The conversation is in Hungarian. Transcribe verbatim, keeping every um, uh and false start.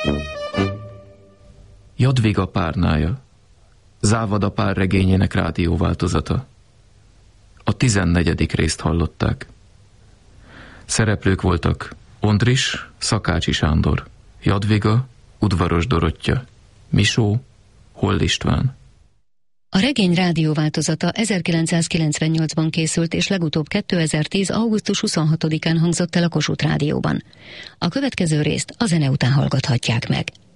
Jadviga párnája, Závada pár regényének rádióváltozata. A tizennegyedik részt hallották. Szereplők voltak Ondris, Szakácsi Sándor, Jadviga, Udvaros Dorottya, Misó, Holl István. A regény rádióváltozata ezerkilencszázkilencvennyolcban készült, és legutóbb kétezer-tíz. augusztus huszonhatodikán hangzott el a Kossuth Rádióban. A következő részt a zene után hallgathatják meg.